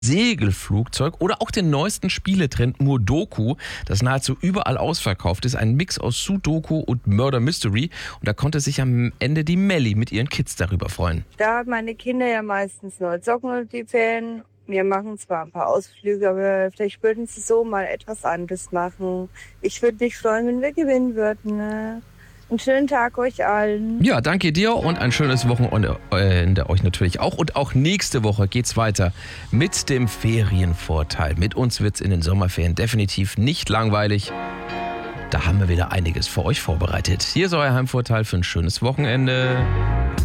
Segelflugzeug oder auch den neuesten Spieletrend Murdoku, das nahezu überall ausverkauft ist. Ein Mix aus Sudoku und Murder Mystery. Und da konnte sich am Ende die Melli mit ihren Kids darüber freuen. Da haben meine Kinder ja meistens nur Socken und die Ferien. Wir machen zwar ein paar Ausflüge, aber vielleicht würden sie so mal etwas anderes machen. Ich würde mich freuen, wenn wir gewinnen würden. Ne? Einen schönen Tag euch allen. Ja, danke dir und ein schönes Wochenende euch natürlich auch. Und auch nächste Woche geht's weiter mit dem Ferienvorteil. Mit uns wird's in den Sommerferien definitiv nicht langweilig. Da haben wir wieder einiges für euch vorbereitet. Hier ist euer Heimvorteil für ein schönes Wochenende.